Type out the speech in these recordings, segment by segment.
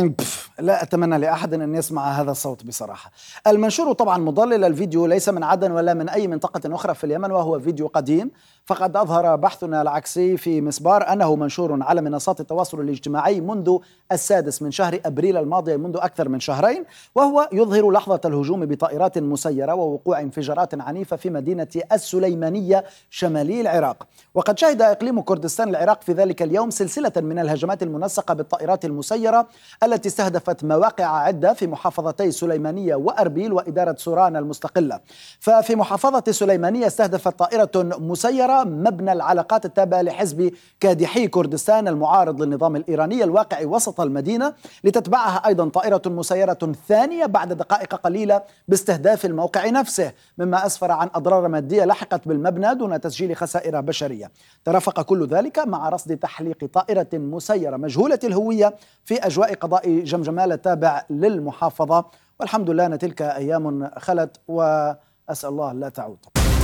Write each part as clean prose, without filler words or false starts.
يعني لا أتمنى لأحد أن يسمع هذا الصوت بصراحة. المنشور طبعا مضلل، الفيديو ليس من عدن ولا من أي منطقة أخرى في اليمن، وهو فيديو قديم. فقد أظهر بحثنا العكسي في مسبار أنه منشور على منصات التواصل الاجتماعي منذ 6 من شهر أبريل الماضي، منذ أكثر من شهرين، وهو يظهر لحظة الهجوم بطائرات مسيرة ووقوع انفجارات عنيفة في مدينة السليمانية شمالي العراق. وقد شهد إقليم كردستان العراق في ذلك اليوم سلسلة من الهجمات المنسقة بالطائرات المسيرة التي استهدفت مواقع عدة في محافظتي سليمانية وأربيل وإدارة سوران المستقلة. ففي محافظة سليمانية استهدفت طائرة مسيرة مبنى العلاقات التابع لحزب كادحي كردستان المعارض للنظام الإيراني الواقع وسط المدينة، لتتبعها أيضا طائرة مسيرة ثانية بعد دقائق قليلة باستهداف الموقع نفسه، مما أسفر عن أضرار مادية لحقت بالمبنى دون تسجيل خسائر بشرية. ترافق كل ذلك مع رصد تحليق طائرة مسيرة مجهولة الهوية في أجواء قضاء جمجمال التابع للمحافظة. والحمد لله أن تلك أيام خلت، وأسأل الله لا تعود.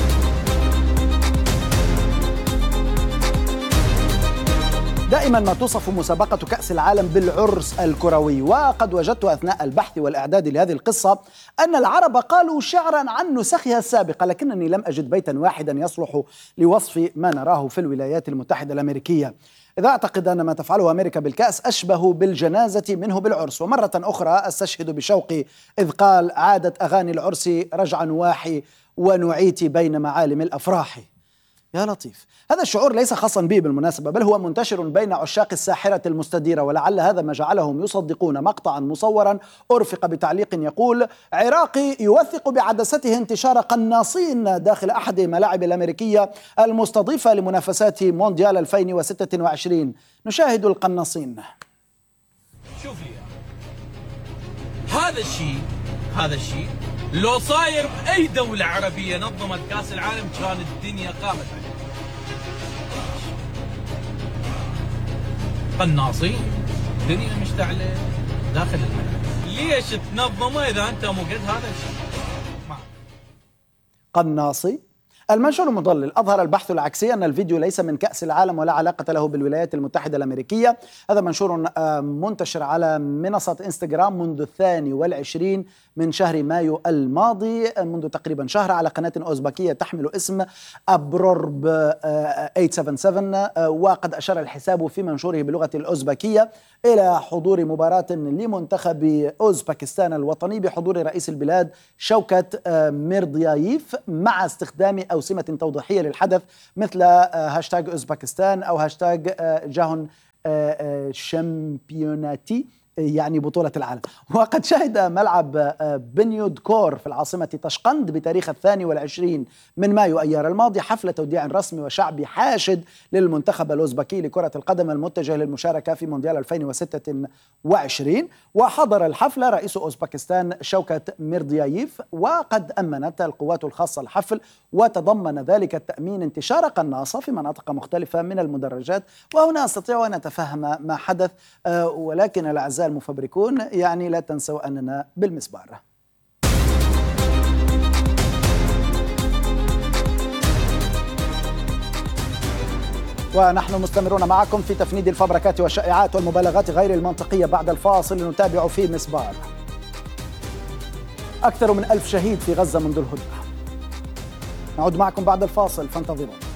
دائما ما توصف مسابقة كأس العالم بالعرس الكروي، وقد وجدت أثناء البحث والإعداد لهذه القصة أن العرب قالوا شعرا عن نسخها السابقة، لكنني لم أجد بيتا واحدا يصلح لوصف ما نراه في الولايات المتحدة الأمريكية. إذا أعتقد أن ما تفعله أمريكا بالكأس أشبه بالجنازة منه بالعرس. ومرة أخرى أستشهد بشوقي إذ قال: عادت أغاني العرس رجعا واحي ونعيت بين معالم الأفراح. يا لطيف. هذا الشعور ليس خاصا به بالمناسبة، بل هو منتشر بين عشاق الساحرة المستديرة، ولعل هذا ما جعلهم يصدقون مقطعا مصورا أرفق بتعليق يقول: عراقي يوثق بعدسته انتشار قناصين داخل أحد الملاعب الأمريكية المستضيفة لمنافسات مونديال 2026. نشاهد القناصين. شوف لي هذا الشيء لو صاير بأي دولة عربية نظمت كأس العالم كان الدنيا قامت عليه. قناصين الدنيا مشتعلة داخل الملعب، ليش تنظمه إذا أنت مو قد هذا الشيء؟ قناصي. المنشور المضلل. أظهر البحث العكسي أن الفيديو ليس من كأس العالم ولا علاقة له بالولايات المتحدة الأمريكية. هذا منشور منتشر على منصة انستغرام منذ 22 من شهر مايو الماضي، منذ تقريبا شهر، على قناة أوزبكية تحمل اسم أبرورب 877. وقد أشار الحساب في منشوره بلغة الأوزبكية إلى حضور مباراة لمنتخب أوزبكستان الوطني بحضور رئيس البلاد شوكت ميرديايف، مع استخدام أوسمة توضيحية للحدث مثل هاشتاج أوزبكستان أو هاشتاج جاهن شامبيوناتي، يعني بطولة العالم. وقد شهد ملعب بنيود كور في العاصمة طشقند بتاريخ 22 من مايو أيار الماضي حفل توديع رسمي وشعبي حاشد للمنتخب الأوزبكي لكرة القدم المتجه للمشاركة في مونديال 2026. وحضر الحفل رئيس أوزبكستان شوكت ميرديايف، وقد أمنت القوات الخاصة الحفل، وتضمن ذلك التأمين انتشار قناصة في مناطق مختلفة من المدرجات. وهنا أستطيع أن أتفهم ما حدث، ولكن الأعزاء المفبركون يعني لا تنسوا أننا بالمسبار. ونحن مستمرون معكم في تفنيد الفبركات والشائعات والمبالغات غير المنطقية. بعد الفاصل نتابع في مسبار. أكثر من 1000 شهيد في غزة منذ الهدنة. نعود معكم بعد الفاصل، فانتظروا.